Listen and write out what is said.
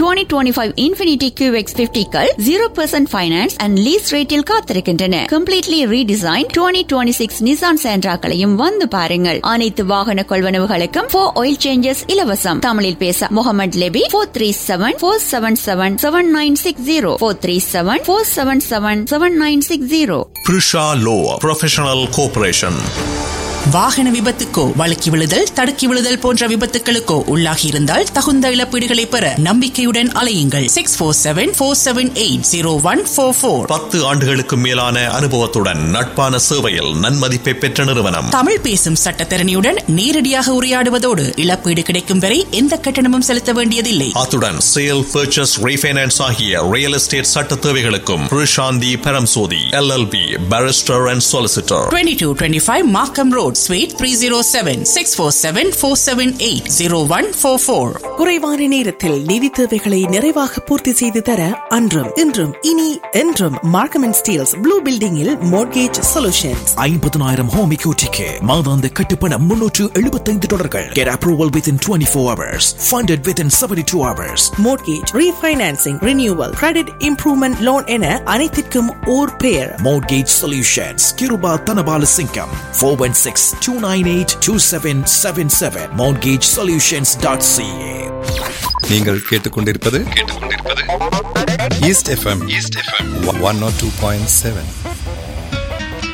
2025 Infiniti QX50கள் 0% finance and lease ரேட்டில் காத்திருக்கின்றன. Completely redesign 2026 Nissan Sentra-களையும் வந்து பாருங்கள். அனைத்து வாகன கொள்வனவுகளுக்கும் 4 oil changes இலவசம். தமிழில் பேச Mohammed Lebbe 437-477-7960 437-477-7960. Prisha Law Professional Corporation. வாகன விபத்துக்கோ வழுக்கி விழுதல் தடுக்கி விழுதல் போன்ற விபத்துகளுக்கோ உள்ளாகி இருந்தால் தகுந்த இழப்பீடுகளை பெற நம்பிக்கையுடன் அலையுங்கள். 647-478-0144. 10 ஆண்டுகளுக்கு மேலான அனுபவத்துடன் நட்பான சேவையில் நன்மதிப்பை பெற்ற நிறுவனம். தமிழ் பேசும் சட்டத்தரணியுடன் நேரடியாக உரையாடுவதோடு இழப்பீடு கிடைக்கும் வரை எந்த கட்டணமும் செலுத்த வேண்டியதில்லை. அத்துடன் சேல், பர்ச்சேஸ், ரீஃபைனான்ஸ் ஆகிய ரியல் எஸ்டேட் சட்ட தேவைகளுக்கும் Prasanthi Paramsothy LLB Barrister and Solicitor. 2225 Markham Road, Suite 307, 647-478-0144. குறைவான நேரத்தில் நிதி தேவைகளை நிறைவாக பூர்த்தி செய்து தர அன்றும் இன்றும் இனி என்றும் மார்க்கம் அண்ட் ஸ்டீல்ஸ் ப்ளூ பில்டிங்கில் மோர்கேஜ் சொல்யூஷன்ஸ். 50,000 ஹோம் எக்யூட்டிக்கு மாதாந்த கட்டுப்பணம் $375. Get approval within 24 hours. Funded within 72 hours. Mortgage, refinancing, renewal, credit improvement loan என அனைத்திற்கும் ஓர் பெயர். Mortgage Solutions. Kiruba Tanabala Singham. 416-298-2777. MortgageSolutions.ca. நீங்கள் கேட்டுக்கொண்டிருப்பது ஈஸ்ட் எஃப்எம் 102.7.